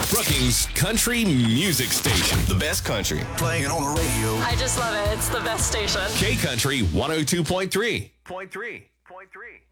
Brookings Country Music Station. The best country. Playing it on the radio. I just love it. It's the best station. K Country 102.3.